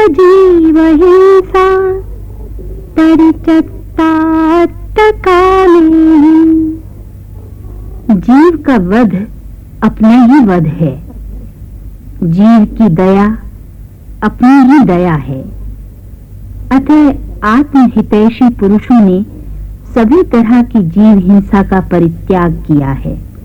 जीव हिंसा परिचत्ता काले। जीव का वध अपना ही वध है। जीव की दया अपनी ही दया है। अतः आत्महितैषी पुरुषों ने सभी तरह की जीव हिंसा का परित्याग किया है।